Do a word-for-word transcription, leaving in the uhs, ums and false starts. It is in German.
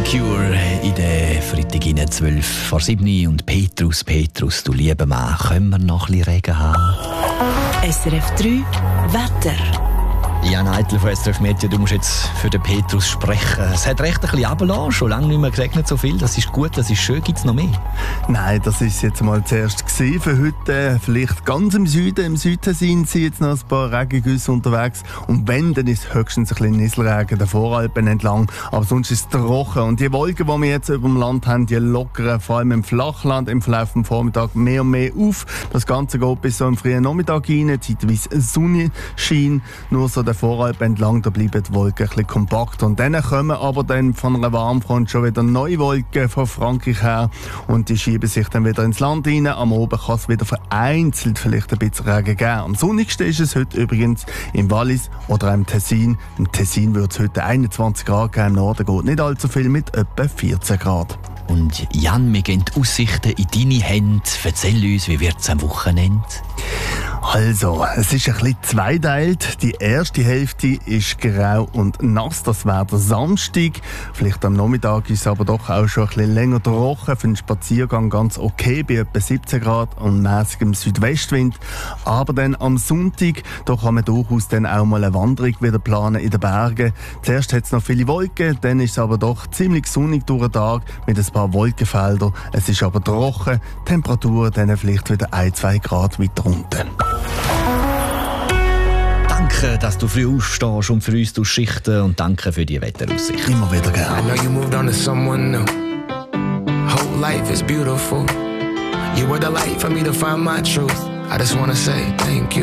Cure in der Freitag in zwölf vor sieben und Petrus, Petrus, du lieber Mann, können wir noch ein bisschen Regen haben? S R F drei Wetter. Jan Eitel von S R F Media, du musst jetzt für den Petrus sprechen. Es hat recht ein bisschen runtergelassen, schon lange nicht mehr geregnet so viel. Das ist gut, das ist schön. Gibt es noch mehr? Nein, das ist jetzt mal zuerst gewesen für heute. Vielleicht ganz im Süden, im Südtessin sind jetzt noch ein paar Regengüsse unterwegs. Und wenn, dann ist höchstens ein bisschen Nieselregen der Voralpen entlang. Aber sonst ist es trocken. Und die Wolken, die wir jetzt über dem Land haben, die lockern vor allem im Flachland im Verlauf des Vormittags mehr und mehr auf. Das Ganze geht bis so im frühen Nachmittag rein. Zeitweise Sonnenschein. Nur so der Voralpen entlang, da bleiben die Wolken ein bisschen kompakt. Und dann kommen aber dann von einer Warmfront schon wieder neue Wolken von Frankreich her. Und die schieben sich dann wieder ins Land rein. Am Oben kann es wieder vereinzelt vielleicht ein bisschen Regen geben. Am sonnigsten ist es heute übrigens im Wallis oder im Tessin. Im Tessin wird es heute einundzwanzig Grad geben. Im Norden geht nicht allzu viel mit etwa vierzehn Grad. Und Jan, wir gehen die Aussichten in deine Hände. Erzähl uns, wie wird es am Wochenende? Also, es ist ein bisschen zweiteilt. Die erste Hälfte ist grau und nass. Das wäre der Samstag. Vielleicht am Nachmittag ist es aber doch auch schon ein bisschen länger trocken. Für den Spaziergang ganz okay, bei etwa siebzehn Grad und mäßigem Südwestwind. Aber dann am Sonntag, da kann man durchaus dann auch mal eine Wanderung wieder planen in den Bergen. Zuerst hat es noch viele Wolken, dann ist es aber doch ziemlich sonnig durch den Tag mit ein paar Wolkenfeldern. Es ist aber trocken. Temperaturen dann vielleicht wieder ein, zwei Grad weiter unten. Danke, dass du früh aufstehst und für uns Schichten und danke für die Wetteraussicht. Immer wieder gerne. I know you moved on to someone new. Whole life is beautiful. You were the light for me to find my truth. I just wanna say thank you.